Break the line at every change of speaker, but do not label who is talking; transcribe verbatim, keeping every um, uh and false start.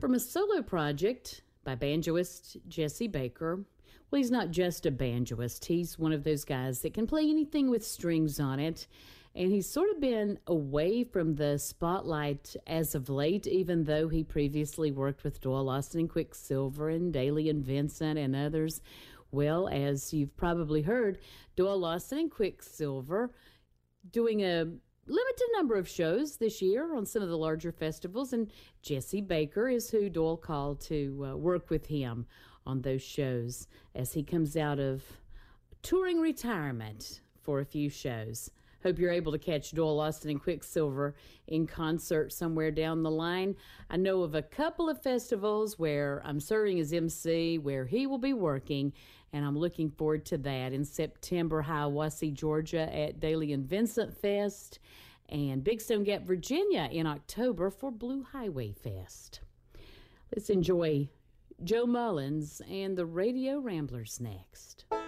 From a solo project by banjoist Jesse Baker. Well, he's not just a banjoist. He's one of those guys that can play anything with strings on it. And he's sort of been away from the spotlight as of late, even though he previously worked with Doyle Austin and Quicksilver and Daly and Vincent and others. Well, as you've probably hered, Doyle Austin and Quicksilver doing a limited number of shows this year on some of the larger festivals, and Jesse Baker is who Doyle called to uh, work with him on those shows as he comes out of touring retirement for a few shows. Hope you're able to catch Doyle Austin and Quicksilver in concert somewhere down the line. I know of a couple of festivals where I'm serving as M C, where he will be working, and I'm looking forward to that. In September, Hiawassee, Georgia at Daly and Vincent Fest, and Big Stone Gap, Virginia in October for Blue Highway Fest. Let's enjoy Joe Mullins and the Radio Ramblers next.